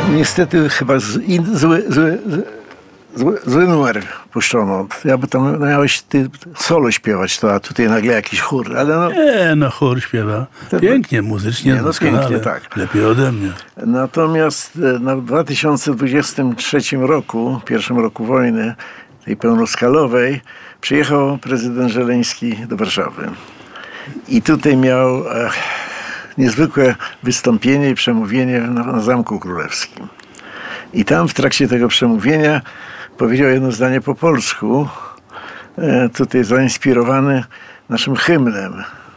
Niestety chyba zły numer puszczono. Ja by tam miałeś ty solo śpiewać, to, a tutaj nagle jakiś chór. Ale no, Nie, no chór śpiewa pięknie, muzycznie, no pięknie, tak. Lepiej ode mnie. Natomiast w 2023 roku, pierwszym roku wojny, tej pełnoskalowej, przyjechał prezydent Żeleński do Warszawy. I tutaj miał niezwykłe wystąpienie i przemówienie na Zamku Królewskim. I tam w trakcie tego przemówienia powiedział jedno zdanie po polsku, tutaj zainspirowany naszym hymnem,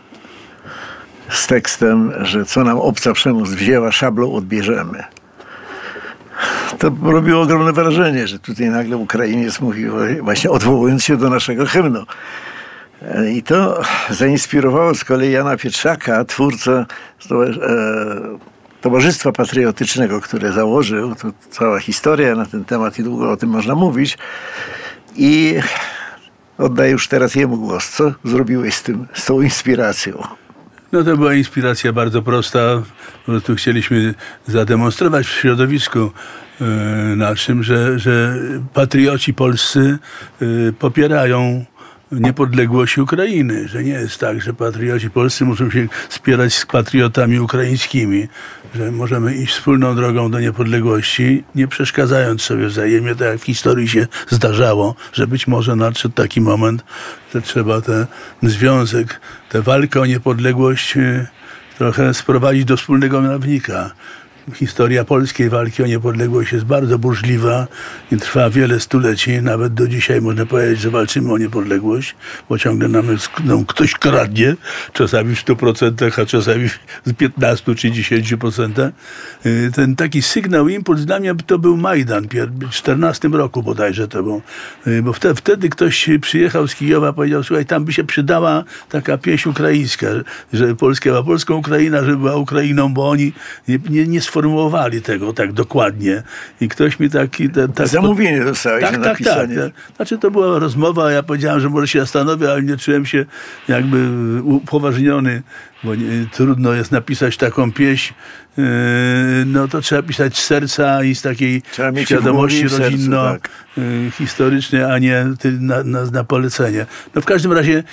z tekstem, że co nam obca przemoc wzięła, szablą odbierzemy. To robiło ogromne wrażenie, że tutaj nagle Ukrainiec mówił, właśnie odwołując się do naszego hymnu. I to zainspirowało z kolei Jana Pietrzaka, twórcę Towarzystwa Patriotycznego, które założył. To cała historia na ten temat i długo o tym można mówić. I oddaję już teraz jemu głos. Co zrobiłeś z tą inspiracją? No to była inspiracja bardzo prosta. Po prostu chcieliśmy zademonstrować w środowisku naszym, że patrioci polscy popierają niepodległość Ukrainy, że nie jest tak, że patrioci polscy muszą się spierać z patriotami ukraińskimi, że możemy iść wspólną drogą do niepodległości, nie przeszkadzając sobie wzajemnie, tak jak w historii się zdarzało, że być może nadszedł taki moment, że trzeba ten związek, tę walkę o niepodległość trochę sprowadzić do wspólnego mianownika. Historia polskiej walki o niepodległość jest bardzo burzliwa i trwa wiele stuleci. Nawet do dzisiaj można powiedzieć, że walczymy o niepodległość, bo ciągle nam ktoś kradnie, czasami w 100%, a czasami w 15 czy 10%. Ten taki sygnał, impuls dla mnie to był Majdan w 14 roku bodajże to był. Bo wtedy ktoś przyjechał z Kijowa, powiedział, słuchaj, tam by się przydała taka pieśń ukraińska, że Polska była polską Ukraina, żeby była Ukrainą, bo oni nie sformułowali tego tak dokładnie. I ktoś mi taki... Zamówienie dostałeś na napisanie. Tak. Znaczy to była rozmowa, ja powiedziałem, że może się zastanowię, ale nie czułem się jakby upoważniony, bo trudno jest napisać taką pieśń. No to trzeba pisać z serca i z takiej świadomości rodzinno-historycznej, a nie na polecenie. No w każdym razie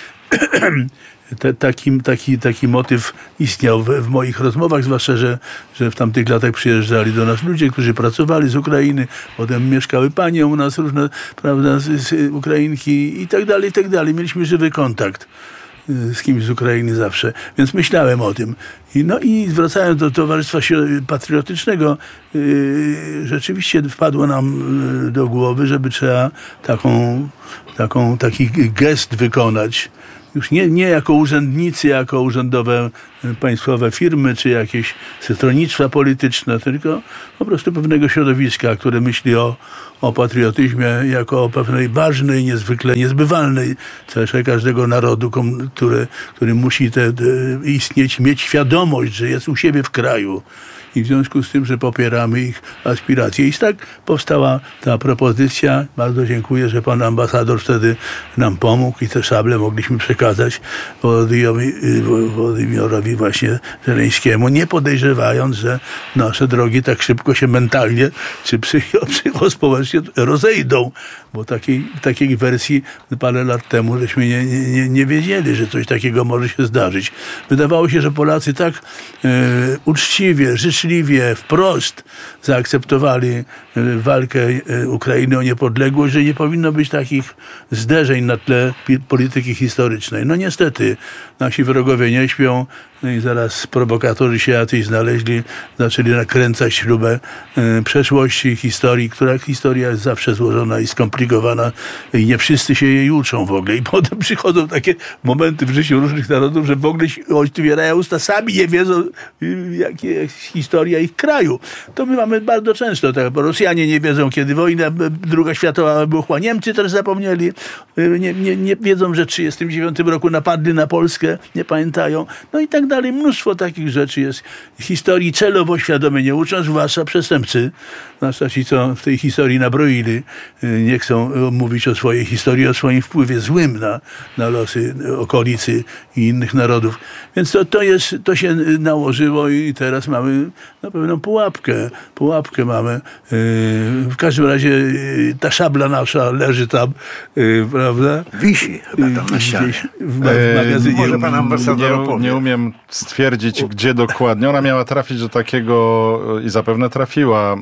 taki motyw istniał w moich rozmowach, zwłaszcza, że w tamtych latach przyjeżdżali do nas ludzie, którzy pracowali z Ukrainy, potem mieszkały panie u nas różne, prawda, z Ukrainki i tak dalej. Mieliśmy żywy kontakt z kimś z Ukrainy zawsze, więc myślałem o tym. I wracając do Towarzystwa Patriotycznego, rzeczywiście wpadło nam do głowy, żeby trzeba taki gest wykonać. Już nie jako urzędnicy, jako urzędowe państwowe firmy, czy jakieś stronnictwa polityczne, tylko po prostu pewnego środowiska, które myśli o patriotyzmie jako o pewnej ważnej, niezwykle niezbywalnej cesze każdego narodu, który musi istnieć, mieć świadomość, że jest u siebie w kraju. I w związku z tym, że popieramy ich aspiracje. I tak powstała ta propozycja. Bardzo dziękuję, że pan ambasador wtedy nam pomógł i te szable mogliśmy przekazać Wołodymyrowi właśnie Żeleńskiemu, nie podejrzewając, że nasze drogi tak szybko się mentalnie czy psychospołecznie rozejdą. Bo takiej wersji parę lat temu żeśmy nie wiedzieli, że coś takiego może się zdarzyć. Wydawało się, że Polacy tak uczciwie, życzliwie, wprost zaakceptowali walkę Ukrainy o niepodległość, że nie powinno być takich zderzeń na tle polityki historycznej. No niestety, nasi wrogowie nie śpią i zaraz prowokatorzy się jacyś znaleźli, zaczęli nakręcać śrubę przeszłości, historii, która historia jest zawsze złożona i skomplikowana i nie wszyscy się jej uczą w ogóle. I potem przychodzą takie momenty w życiu różnych narodów, że w ogóle otwierają usta, sami nie wiedzą, jaka jest historia ich kraju. To my mamy bardzo często, tak, bo Rosjanie nie wiedzą, kiedy wojna II światowa wybuchła, Niemcy też zapomnieli, nie wiedzą, że w 1939 roku napadli na Polskę, nie pamiętają, no i tak dalej. Mnóstwo takich rzeczy jest. Historii celowo, świadomie nie ucząc, zwłaszcza przestępcy, zwłaszcza ci, co w tej historii nabroili, nie chcą mówić o swojej historii, o swoim wpływie złym na losy okolicy i innych narodów. Więc to się nałożyło i teraz mamy pewną pułapkę mamy. W każdym razie ta szabla nasza leży tam, prawda? Wisi chyba tam na ścianie. W magazynie. Może pan ambasador opowie. Nie umiem stwierdzić, gdzie dokładnie. Ona miała trafić do takiego i zapewne trafiła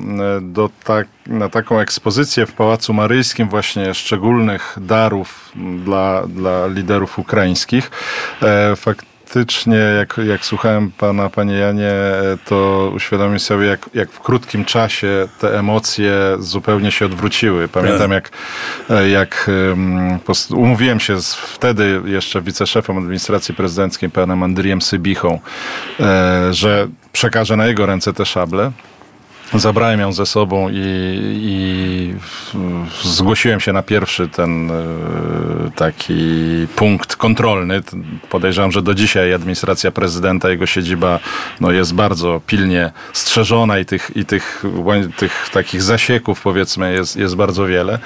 na taką ekspozycję w Pałacu Maryjskim właśnie szczególnych darów dla liderów ukraińskich. Faktycznie, jak słuchałem pana, panie Janie, to uświadomiłem sobie, jak w krótkim czasie te emocje zupełnie się odwróciły. Pamiętam, jak umówiłem się wtedy jeszcze wiceszefem administracji prezydenckiej, panem Andrijem Sybichą, że przekażę na jego ręce te szable. Zabrałem ją ze sobą i zgłosiłem się na pierwszy ten taki punkt kontrolny. Podejrzewam, że do dzisiaj administracja prezydenta, jego siedziba jest bardzo pilnie strzeżona i tych takich zasieków, powiedzmy, jest bardzo wiele.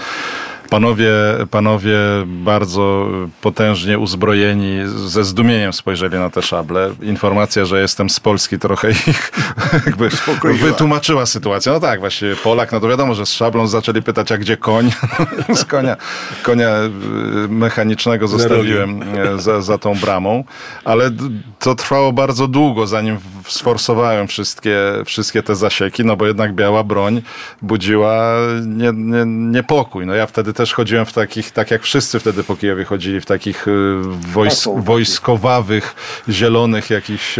Panowie bardzo potężnie uzbrojeni, ze zdumieniem spojrzeli na te szable. Informacja, że jestem z Polski, trochę ich jakby wytłumaczyła sytuację. No tak, właśnie Polak, to wiadomo, że z szablą zaczęli pytać, a gdzie koń? Z konia mechanicznego zostawiłem za tą bramą. Ale to trwało bardzo długo, zanim sforsowałem wszystkie te zasieki, bo jednak biała broń budziła niepokój. Ja wtedy też chodziłem w takich, tak jak wszyscy wtedy po Kijowie chodzili, w takich wojskowawych, zielonych jakichś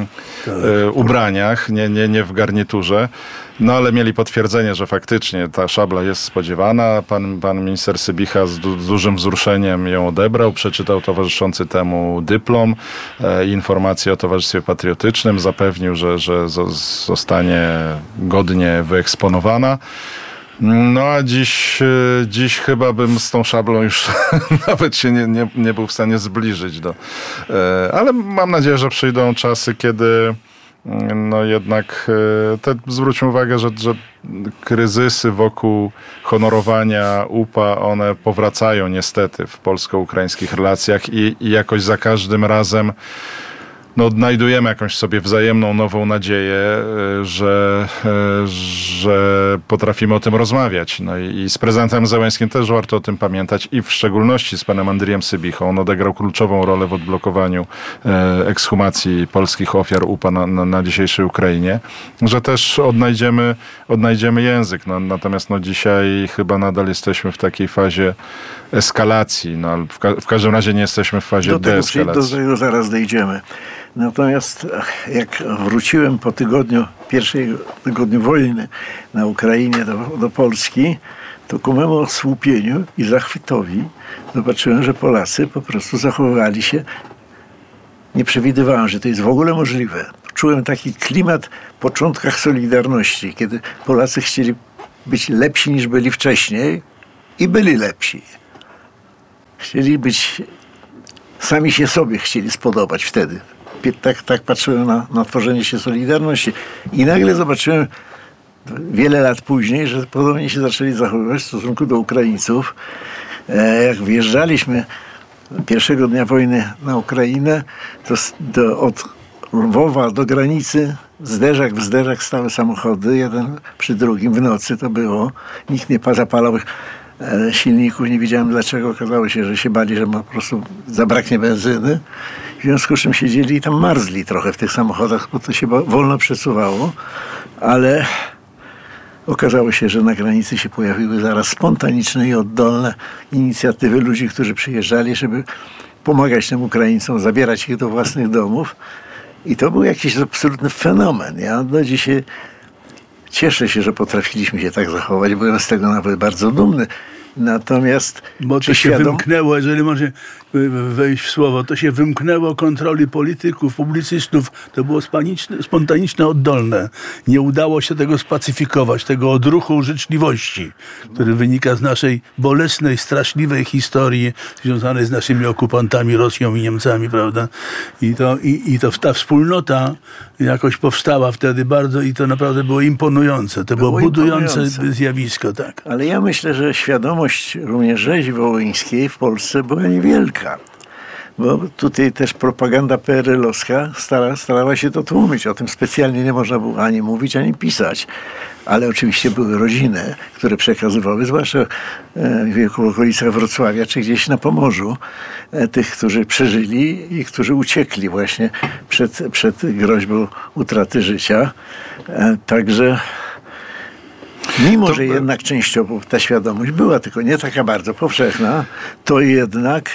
ubraniach, nie w garniturze. Ale mieli potwierdzenie, że faktycznie ta szabla jest spodziewana. Pan minister Sybicha z dużym wzruszeniem ją odebrał, przeczytał towarzyszący temu dyplom, informacje o Towarzystwie Patriotycznym, zapewnił, że zostanie godnie wyeksponowana. A dziś chyba bym z tą szablą już nawet się nie był w stanie zbliżyć. Ale mam nadzieję, że przyjdą czasy, kiedy jednak zwróćmy uwagę, że kryzysy wokół honorowania UPA, one powracają niestety w polsko-ukraińskich relacjach i jakoś za każdym razem odnajdujemy jakąś sobie wzajemną nową nadzieję, że potrafimy o tym rozmawiać. I z prezydentem Zełenskim też warto o tym pamiętać i w szczególności z panem Andrijem Sybichą. On odegrał kluczową rolę w odblokowaniu ekshumacji polskich ofiar UPA na dzisiejszej Ukrainie, że też odnajdziemy język. Natomiast dzisiaj chyba nadal jesteśmy w takiej fazie eskalacji. W każdym razie nie jesteśmy w fazie deeskalacji. Do tego zaraz dojdziemy. Natomiast jak wróciłem po pierwszym tygodniu wojny na Ukrainie do Polski, to ku memu osłupieniu i zachwytowi zobaczyłem, że Polacy po prostu zachowywali się. Nie przewidywałem, że to jest w ogóle możliwe. Czułem taki klimat w początkach Solidarności, kiedy Polacy chcieli być lepsi niż byli wcześniej i byli lepsi. Chcieli być, sami się sobie chcieli spodobać wtedy. Tak patrzyłem na tworzenie się Solidarności. I nagle zobaczyłem wiele lat później, że podobnie się zaczęli zachowywać w stosunku do Ukraińców. Jak wjeżdżaliśmy pierwszego dnia wojny na Ukrainę, to od Lwowa do granicy zderzak w zderzak stały samochody, jeden przy drugim w nocy to było. Nikt nie zapalał silników, nie wiedziałem dlaczego. Okazało się, że się bali, że po prostu zabraknie benzyny. W związku z czym siedzieli i tam marzli trochę w tych samochodach, bo to się wolno przesuwało, ale okazało się, że na granicy się pojawiły zaraz spontaniczne i oddolne inicjatywy ludzi, którzy przyjeżdżali, żeby pomagać tym Ukraińcom, zabierać ich do własnych domów. I to był jakiś absolutny fenomen. Ja do dzisiaj cieszę się, że potrafiliśmy się tak zachować. Byłem z tego nawet bardzo dumny. Natomiast... Bo to się wymknęło, jeżeli może wejść w słowo, to się wymknęło kontroli polityków, publicystów. To było spontaniczne, oddolne. Nie udało się tego spacyfikować, tego odruchu życzliwości, który wynika z naszej bolesnej, straszliwej historii związanej z naszymi okupantami, Rosją i Niemcami, prawda? I ta wspólnota jakoś powstała wtedy bardzo i to naprawdę było imponujące. To było budujące zjawisko, tak. Ale ja myślę, że świadomość również rzezi wołyńskiej w Polsce była niewielka. Bo tutaj też propaganda PRL-owska starała się to tłumić. O tym specjalnie nie można było ani mówić, ani pisać. Ale oczywiście były rodziny, które przekazywały, zwłaszcza w okolicach Wrocławia, czy gdzieś na Pomorzu, tych, którzy przeżyli i którzy uciekli właśnie przed groźbą utraty życia. Także mimo, że jednak częściowo ta świadomość była, tylko nie taka bardzo powszechna, to jednak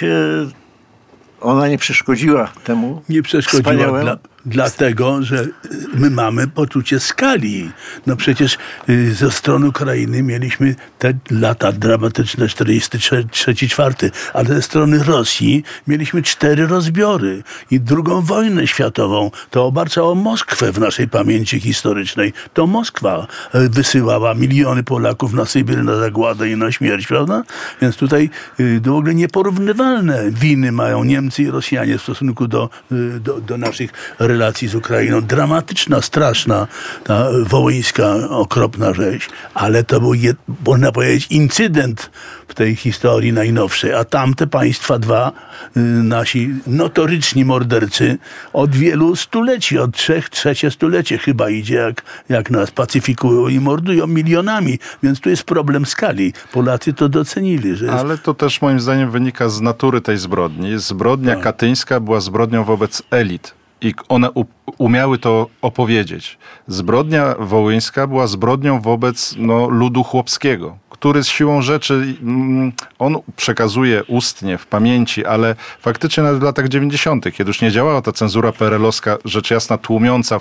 ona nie przeszkodziła temu. Nie przeszkodziła dlatego, że my mamy poczucie skali. No przecież ze strony Ukrainy mieliśmy te lata dramatyczne 43-44, ale ze strony Rosji mieliśmy 4 rozbiory i II wojnę światową. To obarczało Moskwę w naszej pamięci historycznej. To Moskwa wysyłała miliony Polaków na Sybir, na zagładę i na śmierć, prawda? Więc tutaj w ogóle nieporównywalne winy mają Niemcy i Rosjanie w stosunku do naszych relacji z Ukrainą. Dramatyczna, straszna ta wołyńska, okropna rzeź, ale to był, można powiedzieć, incydent w tej historii najnowszej, a tamte państwa dwa, nasi notoryczni mordercy od wielu stuleci, od trzecie stulecie chyba idzie, jak nas pacyfikują i mordują milionami, więc tu jest problem skali. Polacy to docenili. Że Ale to też moim zdaniem wynika z natury tej zbrodni. Zbrodnia katyńska była zbrodnią wobec elit. I one umiały to opowiedzieć. Zbrodnia wołyńska była zbrodnią wobec ludu chłopskiego, który z siłą rzeczy, on przekazuje ustnie, w pamięci, ale faktycznie nawet w latach 90., kiedy już nie działała ta cenzura PRL-owska, rzecz jasna tłumiąca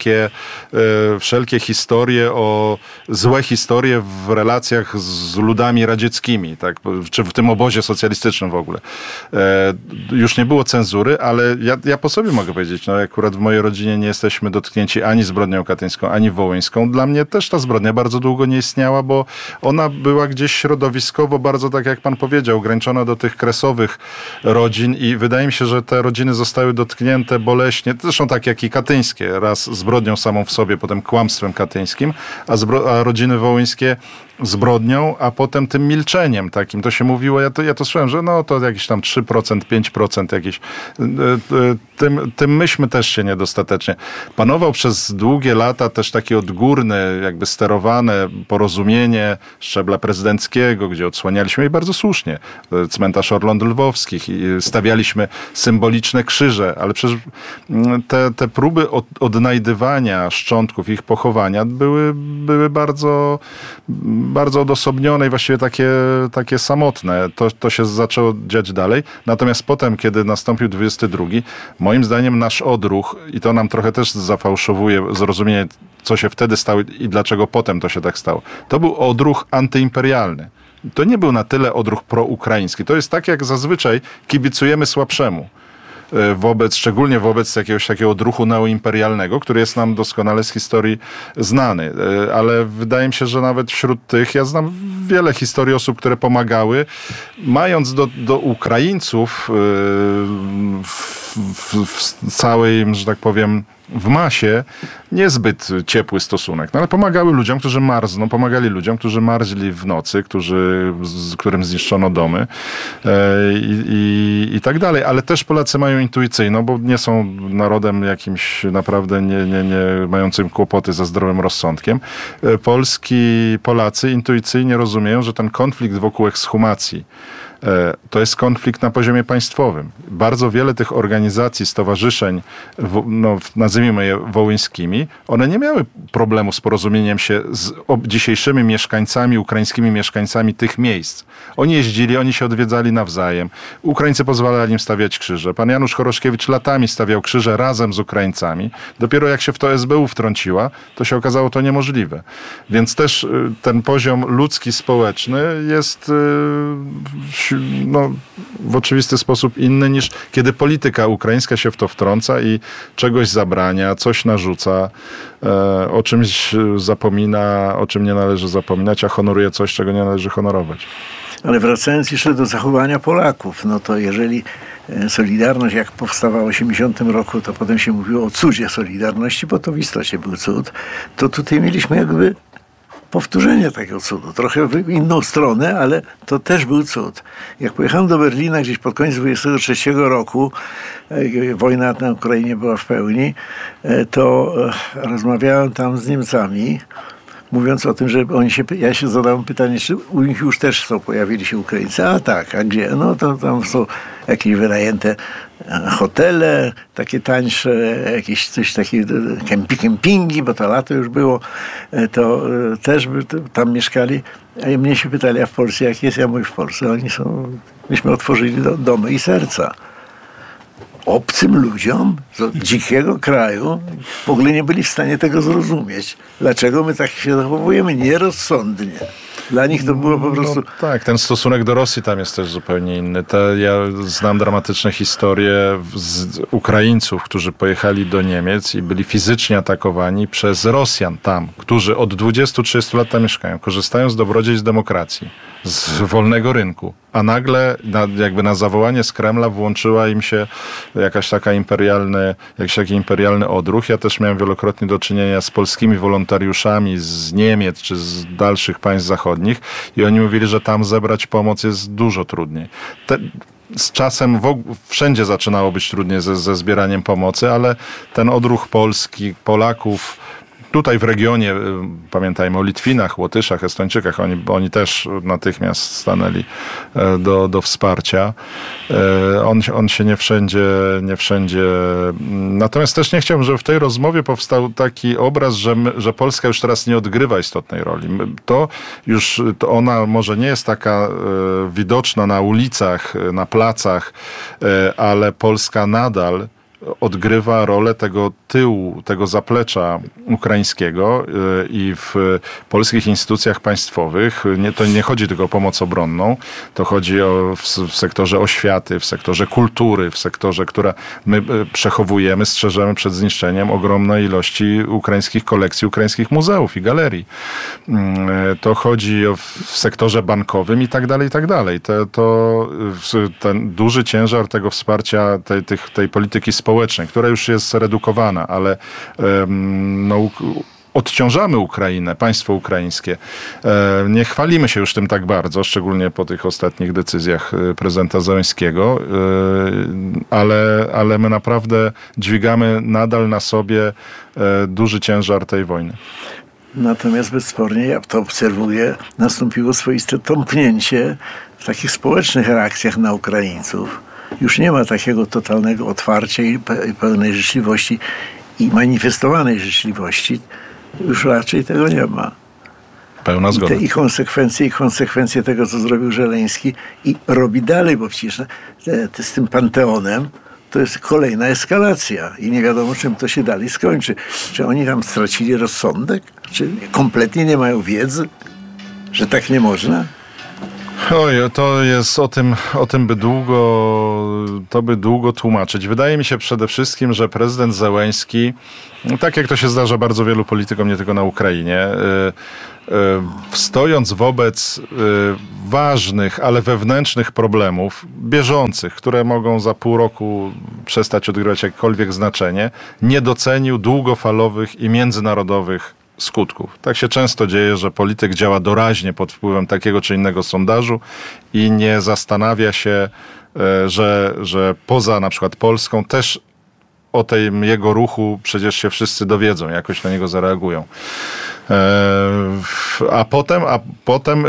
wszelkie historie, złe historie w relacjach z ludami radzieckimi, tak? Czy w tym obozie socjalistycznym w ogóle. Już nie było cenzury, ale ja po sobie mogę powiedzieć, akurat w mojej rodzinie nie jesteśmy dotknięci ani zbrodnią katyńską, ani wołyńską. Dla mnie też ta zbrodnia bardzo długo nie istniała, bo ona była gdzieś środowiskowo bardzo, tak jak pan powiedział, ograniczona do tych kresowych rodzin i wydaje mi się, że te rodziny zostały dotknięte boleśnie, zresztą tak jak i katyńskie, raz zbrodnią samą w sobie, potem kłamstwem katyńskim, a rodziny wołyńskie zbrodnią, a potem tym milczeniem takim. To się mówiło, ja to słyszałem, że to jakieś tam 3%, 5% jakieś. Tym myśmy też się niedostatecznie. Panował przez długie lata też takie odgórne, jakby sterowane porozumienie szczebla prezydenckiego, gdzie odsłanialiśmy i bardzo słusznie cmentarz Orląt Lwowskich i stawialiśmy symboliczne krzyże, ale przecież te próby odnajdywania szczątków, ich pochowania były bardzo bardzo odosobnione i właściwie takie samotne. To się zaczęło dziać dalej. Natomiast potem, kiedy nastąpił 22, moim zdaniem nasz odruch, i to nam trochę też zafałszowuje zrozumienie, co się wtedy stało i dlaczego potem to się tak stało. To był odruch antyimperialny. To nie był na tyle odruch proukraiński. To jest tak, jak zazwyczaj kibicujemy słabszemu. Szczególnie wobec jakiegoś takiego odruchu neoimperialnego, który jest nam doskonale z historii znany. Ale wydaje mi się, że nawet wśród tych, ja znam wiele historii osób, które pomagały, mając do Ukraińców w całej, że tak powiem, w masie niezbyt ciepły stosunek. No ale pomagały ludziom, którzy marzną, pomagali ludziom, którzy marzli w nocy, którym zniszczono domy i tak dalej. Ale też Polacy mają intuicyjną, bo nie są narodem jakimś naprawdę nie mającym kłopoty ze zdrowym rozsądkiem. Polacy intuicyjnie rozumieją, że ten konflikt wokół ekshumacji to jest konflikt na poziomie państwowym. Bardzo wiele tych organizacji, stowarzyszeń, nazwijmy je wołyńskimi, one nie miały problemu z porozumieniem się z dzisiejszymi mieszkańcami, ukraińskimi mieszkańcami tych miejsc. Oni jeździli, oni się odwiedzali nawzajem. Ukraińcy pozwalali im stawiać krzyże. Pan Janusz Choroszkiewicz latami stawiał krzyże razem z Ukraińcami. Dopiero jak się w to SBU wtrąciła, to się okazało to niemożliwe. Więc też ten poziom ludzki, społeczny jest w oczywisty sposób inny niż kiedy polityka ukraińska się w to wtrąca i czegoś zabrania, coś narzuca, o czymś zapomina, o czym nie należy zapominać, a honoruje coś, czego nie należy honorować. Ale wracając jeszcze do zachowania Polaków, no to jeżeli Solidarność, jak powstawała w 1980 roku, to potem się mówiło o cudzie Solidarności, bo to w istocie był cud, to tutaj mieliśmy jakby powtórzenie takiego cudu. Trochę w inną stronę, ale to też był cud. Jak pojechałem do Berlina gdzieś pod koniec 1923 roku, wojna na Ukrainie była w pełni, to rozmawiałem tam z Niemcami, mówiąc o tym, że ja się zadałem pytanie, czy u nich już też pojawili się Ukraińcy. A tak, a gdzie? No to tam są jakieś wynajęte hotele, takie tańsze, jakieś coś takie, kempingi, bo to lato już było, to też tam mieszkali. A mnie się pytali, a w Polsce jak jest? Ja mówię, w Polsce myśmy otworzyli domy i serca. Obcym ludziom z dzikiego kraju w ogóle nie byli w stanie tego zrozumieć. Dlaczego my tak się zachowujemy nierozsądnie? Dla nich to było po prostu... No, tak, ten stosunek do Rosji tam jest też zupełnie inny. Ja znam dramatyczne historie z Ukraińców, którzy pojechali do Niemiec i byli fizycznie atakowani przez Rosjan tam, którzy od 20-30 lat tam mieszkają, korzystają z dobrodziejstw demokracji, z wolnego rynku. A nagle jakby na zawołanie z Kremla włączyła im się jakiś taki imperialny odruch. Ja też miałem wielokrotnie do czynienia z polskimi wolontariuszami z Niemiec czy z dalszych państw zachodnich i oni mówili, że tam zebrać pomoc jest dużo trudniej. Z czasem wszędzie zaczynało być trudniej ze zbieraniem pomocy, ale ten odruch Polaków tutaj w regionie, pamiętajmy o Litwinach, Łotyszach, Estończykach, oni też natychmiast stanęli do wsparcia. On się nie wszędzie... Natomiast też nie chciałbym, żeby w tej rozmowie powstał taki obraz, że Polska już teraz nie odgrywa istotnej roli. To ona może nie jest taka widoczna na ulicach, na placach, ale Polska nadal odgrywa rolę tego tyłu, tego zaplecza ukraińskiego i w polskich instytucjach państwowych to nie chodzi tylko o pomoc obronną, to chodzi w sektorze oświaty, w sektorze kultury, w sektorze, które my przechowujemy, strzeżemy przed zniszczeniem ogromnej ilości ukraińskich kolekcji, ukraińskich muzeów i galerii. To chodzi w sektorze bankowym i tak dalej, i tak dalej. Ten duży ciężar tego wsparcia, tej polityki społecznej, która już jest redukowana, ale odciążamy Ukrainę, państwo ukraińskie. Nie chwalimy się już tym tak bardzo, szczególnie po tych ostatnich decyzjach prezydenta Zełenskiego, ale my naprawdę dźwigamy nadal na sobie duży ciężar tej wojny. Natomiast bezspornie, ja to obserwuję, nastąpiło swoiste tąpnięcie w takich społecznych reakcjach na Ukraińców. Już nie ma takiego totalnego otwarcia i pełnej życzliwości i manifestowanej życzliwości. Już raczej tego nie ma. Pełna zgoda. I konsekwencje tego, co zrobił Żeleński i robi dalej, bo przecież z tym Panteonem to jest kolejna eskalacja i nie wiadomo, czym to się dalej skończy. Czy oni tam stracili rozsądek? Czy kompletnie nie mają wiedzy, że tak nie można? Oj, to jest o tym by długo tłumaczyć. Wydaje mi się przede wszystkim, że prezydent Zełenski, tak jak to się zdarza bardzo wielu politykom, nie tylko na Ukrainie, stojąc wobec ważnych, ale wewnętrznych problemów, bieżących, które mogą za pół roku przestać odgrywać jakiekolwiek znaczenie, nie docenił długofalowych i międzynarodowych skutków. Tak się często dzieje, że polityk działa doraźnie pod wpływem takiego czy innego sondażu i nie zastanawia się, że poza na przykład Polską też o tym jego ruchu przecież się wszyscy dowiedzą, jakoś na niego zareagują. A potem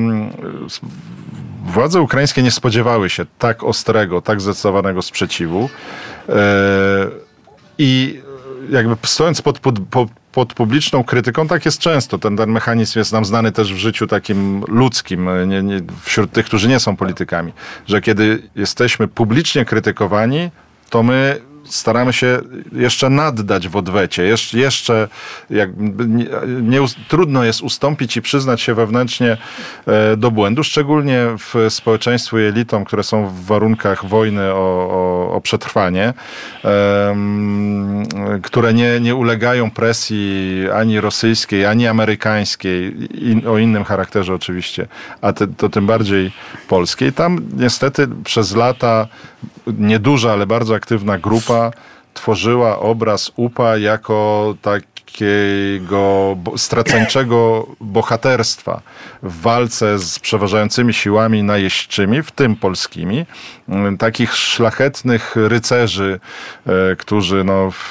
władze ukraińskie nie spodziewały się tak ostrego, tak zdecydowanego sprzeciwu i jakby stojąc pod publiczną krytyką, tak jest często. Ten mechanizm jest nam znany też w życiu takim ludzkim, wśród tych, którzy nie są politykami, że kiedy jesteśmy publicznie krytykowani, to my staramy się jeszcze naddać w odwecie. Jeszcze trudno jest ustąpić i przyznać się wewnętrznie do błędu, szczególnie w społeczeństwu i elitom, które są w warunkach wojny o przetrwanie, które nie ulegają presji ani rosyjskiej, ani amerykańskiej, o innym charakterze oczywiście, a to tym bardziej polskiej. Tam niestety przez lata nieduża, ale bardzo aktywna grupa tworzyła obraz UPA jako takiego straceńczego bohaterstwa w walce z przeważającymi siłami najeźdźczymi, w tym polskimi. Takich szlachetnych rycerzy, którzy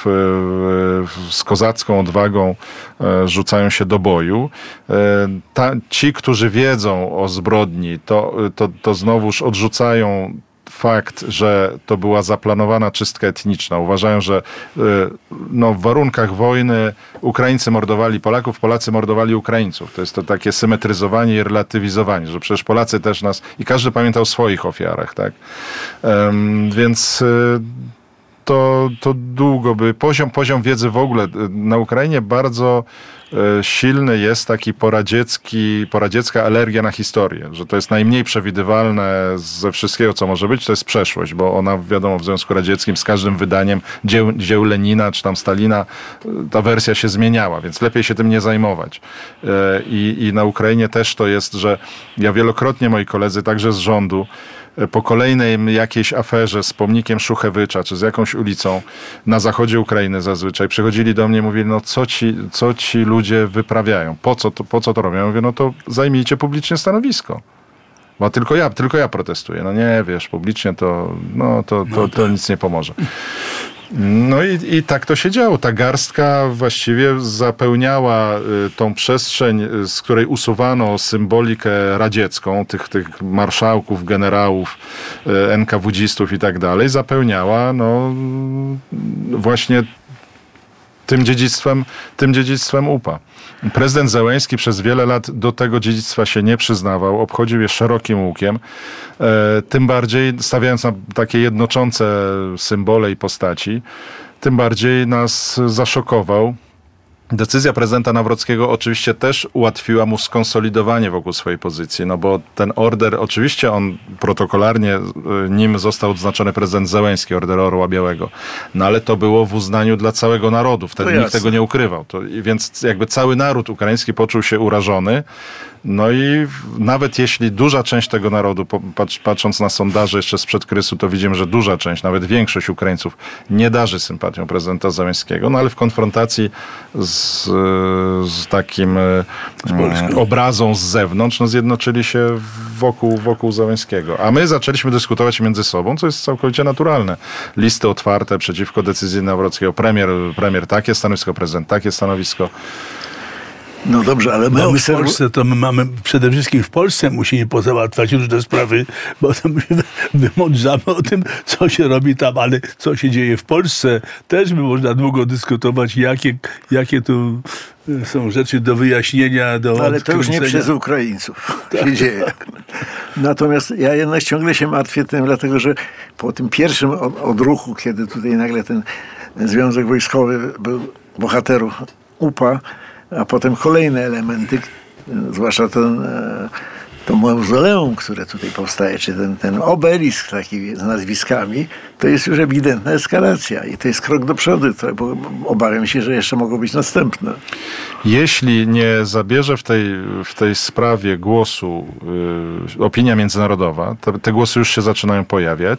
z kozacką odwagą rzucają się do boju. Ci, którzy wiedzą o zbrodni, to znowuż odrzucają fakt, że to była zaplanowana czystka etniczna. Uważają, że w warunkach wojny Ukraińcy mordowali Polaków, Polacy mordowali Ukraińców. To jest to takie symetryzowanie i relatywizowanie, że przecież Polacy też nas... I każdy pamiętał o swoich ofiarach, tak? Więc to długo by... Poziom wiedzy w ogóle na Ukrainie bardzo silny jest taki poradziecka alergia na historię, że to jest najmniej przewidywalne ze wszystkiego, co może być, to jest przeszłość, bo ona, wiadomo, w Związku Radzieckim z każdym wydaniem dzieł Lenina czy tam Stalina ta wersja się zmieniała, więc lepiej się tym nie zajmować. I na Ukrainie też to jest, że ja wielokrotnie, moi koledzy, także z rządu, po kolejnej jakiejś aferze z pomnikiem Szuchewycza, czy z jakąś ulicą na zachodzie Ukrainy zazwyczaj, przychodzili do mnie i mówili, co ci ludzie wyprawiają? Po co to robią? Ja mówię, to zajmijcie publicznie stanowisko. Bo tylko ja protestuję. Nie, wiesz, publicznie to nic nie pomoże. No i tak to się działo. Ta garstka właściwie zapełniała tą przestrzeń, z której usuwano symbolikę radziecką, tych marszałków, generałów, NKWD-istów i tak dalej, zapełniała właśnie tym dziedzictwem UPA. Prezydent Zełenski przez wiele lat do tego dziedzictwa się nie przyznawał, obchodził je szerokim łukiem, tym bardziej stawiając na takie jednoczące symbole i postaci, tym bardziej nas zaszokował. Decyzja prezydenta Nawrockiego oczywiście też ułatwiła mu skonsolidowanie wokół swojej pozycji, bo ten order, oczywiście on protokolarnie, nim został odznaczony prezydent Zełenski, order Orła Białego, ale to było w uznaniu dla całego narodu, wtedy nikt tego nie ukrywał. Więc jakby cały naród ukraiński poczuł się urażony. I nawet jeśli duża część tego narodu, patrząc na sondaże jeszcze sprzed kryzysu, to widzimy, że duża część, nawet większość Ukraińców nie darzy sympatią prezydenta Zełenskiego, ale w konfrontacji z takim obrazą z zewnątrz, zjednoczyli się wokół Zełenskiego. A my zaczęliśmy dyskutować między sobą, co jest całkowicie naturalne. Listy otwarte przeciwko decyzji Nawrockiego. Premier takie stanowisko, prezydent takie stanowisko. No dobrze, ale my w Polsce to my mamy, przede wszystkim w Polsce musimy pozałatwiać różne sprawy, bo to my wymądrzamy o tym, co się robi tam, ale co się dzieje w Polsce, też by można długo dyskutować, jakie tu są rzeczy do wyjaśnienia, ale to już nie przez Ukraińców się dzieje. Natomiast ja jednak ciągle się martwię tym, dlatego że po tym pierwszym odruchu, kiedy tutaj nagle ten Związek Wojskowy był bohaterów UPA, a potem kolejne elementy, zwłaszcza to mauzoleum, które tutaj powstaje, czy ten obelisk taki z nazwiskami, to jest już ewidentna eskalacja i to jest krok do przodu, bo obawiam się, że jeszcze mogą być następne. Jeśli nie zabierze w tej sprawie głosu opinia międzynarodowa, te głosy już się zaczynają pojawiać.